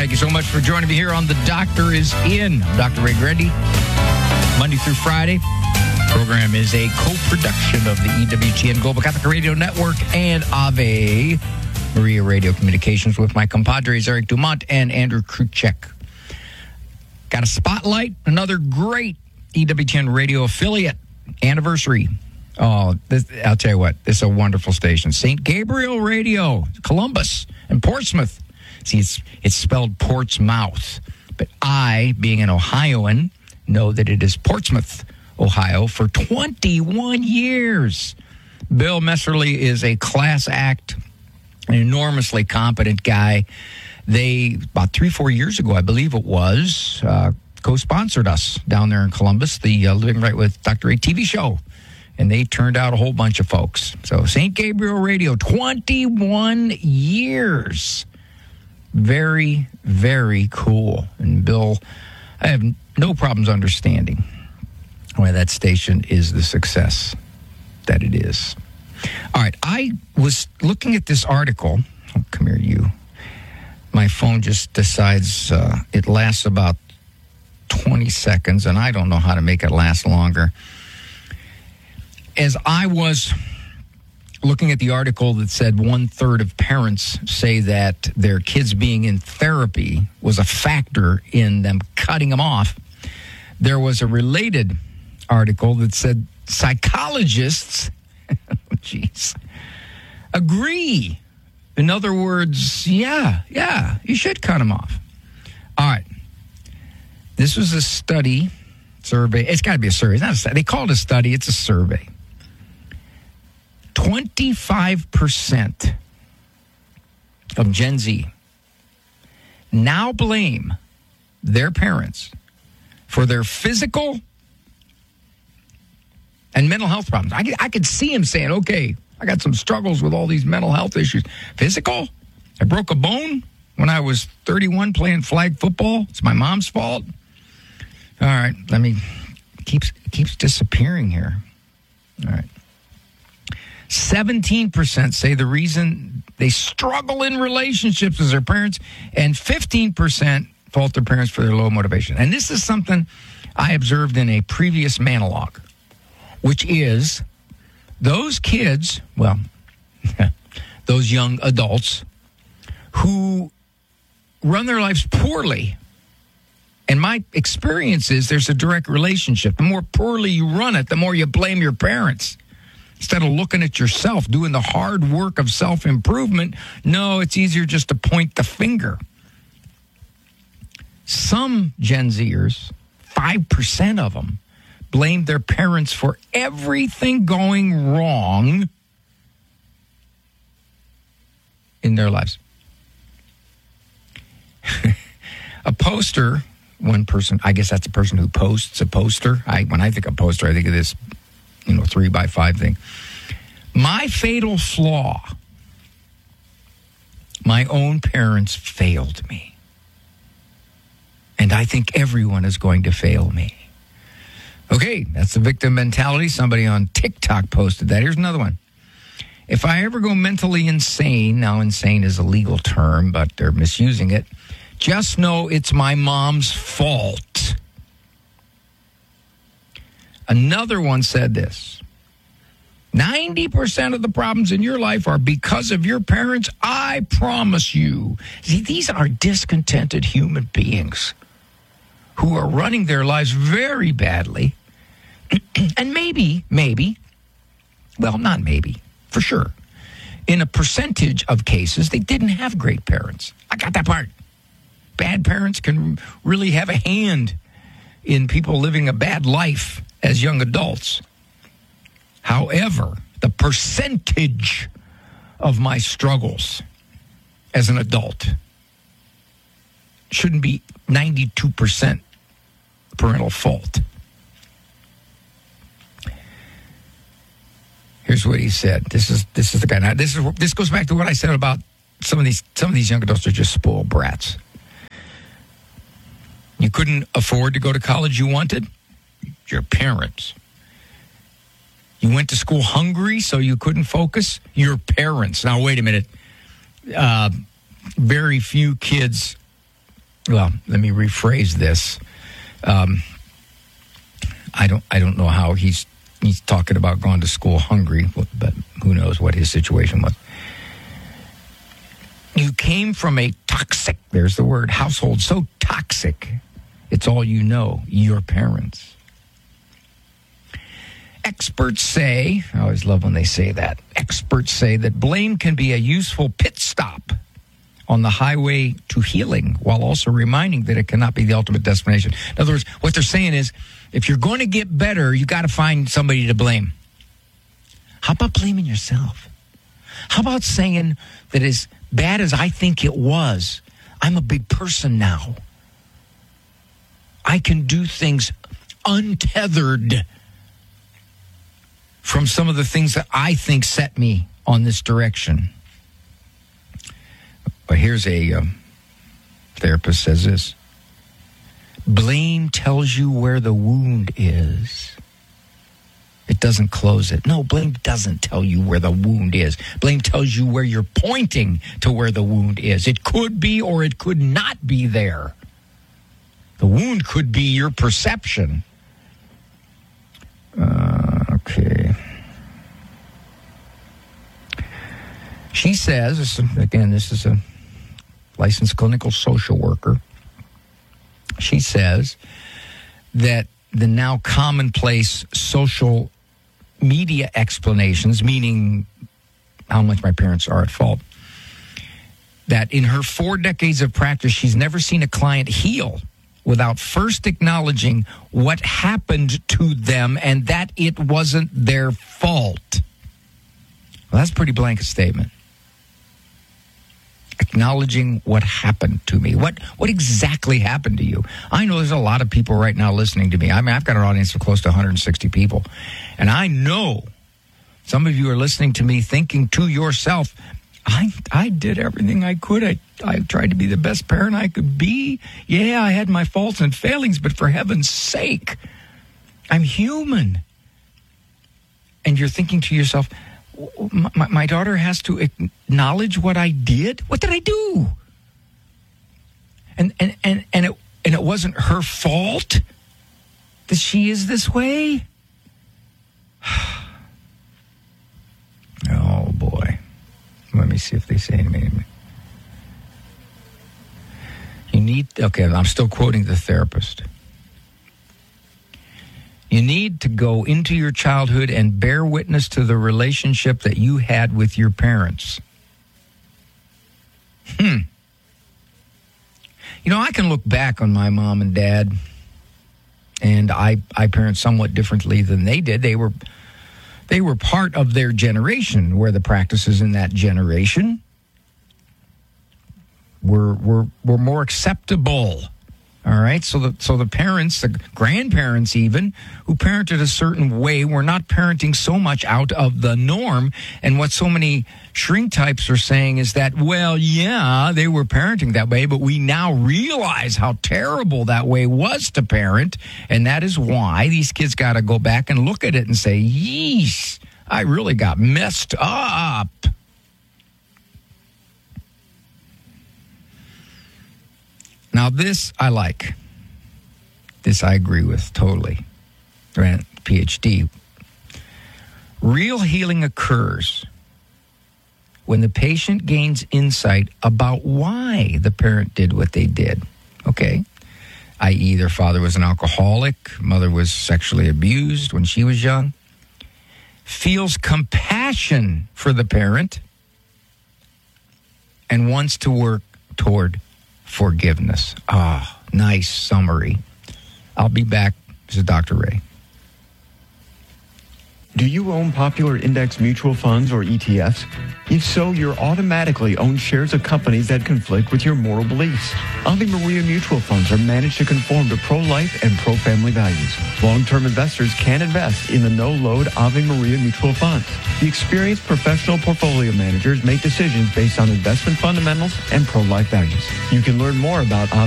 Thank you so much for joining me here on The Doctor is In. I'm Dr. Ray Grendy, Monday through Friday. The program is a co-production of the EWTN Global Catholic Radio Network and Ave Maria Radio Communications with my compadres Eric Dumont and Andrew Kruchek. Got a spotlight, another great EWTN radio affiliate anniversary. Oh, I'll tell you what, this is a wonderful station. St. Gabriel Radio, Columbus and Portsmouth. See, it's spelled Portsmouth, but I, being an Ohioan, know that it is Portsmouth, Ohio, for 21 years. Bill Messerly is a class act, an enormously competent guy. They, about 3-4 years ago, I believe it was, co-sponsored us down there in Columbus, the Living Right with Dr. A TV show. And they turned out a whole bunch of folks. So St. Gabriel Radio, 21 years. Very, very cool. And Bill, I have no problems understanding why that station is the success that it is. All right, I was looking at this article. Oh, come here, you. My phone just decides it lasts about 20 seconds, and I don't know how to make it last longer. As I was looking at the article that said 1/3 of parents say that their kids being in therapy was a factor in them cutting them off, there was a related article that said psychologists, agree. In other words, yeah, you should cut them off. All right. This was a survey. It's got to be a survey. It's not a study. They call it a study. It's a survey. 25% of Gen Z now blame their parents for their physical and mental health problems. I could see him saying, okay, I got some struggles with all these mental health issues. Physical? I broke a bone when I was 31 playing flag football. It's my mom's fault. All right, keeps disappearing here. All right. 17% say the reason they struggle in relationships is their parents, and 15% fault their parents for their low motivation. And this is something I observed in a previous monologue, which is those kids, well, those young adults who run their lives poorly. And my experience is there's a direct relationship. The more poorly you run it, the more you blame your parents. Instead of looking at yourself, doing the hard work of self-improvement, no, it's easier just to point the finger. Some Gen Zers, 5% of them, blame their parents for everything going wrong in their lives. A poster, one person, I guess that's a person who posts a poster. When I think of poster, I think of this 3x5 thing. My fatal flaw. My own parents failed me. And I think everyone is going to fail me. Okay, that's the victim mentality. Somebody on TikTok posted that. Here's another one. If I ever go mentally insane, now insane is a legal term, but they're misusing it, just know it's my mom's fault. Another one said this. 90% of the problems in your life are because of your parents, I promise you. See, these are discontented human beings who are running their lives very badly. And maybe, well, not maybe, for sure, in a percentage of cases, they didn't have great parents. I got that part. Bad parents can really have a hand in people living a bad life as young adults. However, the percentage of my struggles as an adult shouldn't be 92% parental fault. Here's what he said. This is the guy. Now, this goes back to what I said about some of these young adults are just spoiled brats. You couldn't afford to go to college you wanted? Your parents. You went to school hungry so you couldn't focus? Your parents. Now, wait a minute. Very few kids well, let me rephrase this. I don't know how he's talking about going to school hungry, but who knows what his situation was. You came from a toxic, there's the word, household, so toxic. It's all you know, your parents. Experts say, I always love when they say that, experts say that blame can be a useful pit stop on the highway to healing, while also reminding that it cannot be the ultimate destination. In other words, what they're saying is, if you're going to get better, you got to find somebody to blame. How about blaming yourself? How about saying that as bad as I think it was, I'm a big person now. I can do things untethered from some of the things that I think set me on this direction. But here's a therapist says this. Blame tells you where the wound is. It doesn't close it. No, blame doesn't tell you where the wound is. Blame tells you where you're pointing to where the wound is. It could be or it could not be there. The wound could be your perception. Okay. She says, again, this is a licensed clinical social worker. She says that the now commonplace social media explanations, meaning how much my parents are at fault, that in her 4 decades of practice, she's never seen a client heal without first acknowledging what happened to them and that it wasn't their fault. Well, that's a pretty blanket statement. Acknowledging what happened to me. What exactly happened to you? I know there's a lot of people right now listening to me. I mean, I've got an audience of close to 160 people. And I know some of you are listening to me thinking to yourself, I did everything I could. I tried to be the best parent I could be. Yeah, I had my faults and failings, but for heaven's sake, I'm human. And you're thinking to yourself, my daughter has to acknowledge what I did. What did I do? And it wasn't her fault that she is this way. Oh boy. Let me see if they say anything. Okay, I'm still quoting the therapist. You need to go into your childhood and bear witness to the relationship that you had with your parents. You know, I can look back on my mom and dad, and I parent somewhat differently than they did. They were part of their generation, where the practices in that generation were more acceptable. All right, so the parents, the grandparents even, who parented a certain way, were not parenting so much out of the norm. And what so many shrink types are saying is that, well, yeah, they were parenting that way, but we now realize how terrible that way was to parent. And that is why these kids got to go back and look at it and say, yeesh, I really got messed up. Now, this I like. This I agree with totally. Grant, PhD. Real healing occurs when the patient gains insight about why the parent did what they did. Okay? I.e., their father was an alcoholic, mother was sexually abused when she was young. Feels compassion for the parent and wants to work toward forgiveness. Nice summary. I'll be back. This is Dr. Ray. Do you own popular index mutual funds or ETFs? If so, you're automatically own shares of companies that conflict with your moral beliefs. Ave Maria mutual funds are managed to conform to pro-life and pro-family values. Long-term investors can invest in the no-load Ave Maria mutual funds. The experienced professional portfolio managers make decisions based on investment fundamentals and pro-life values. You can learn more about Ave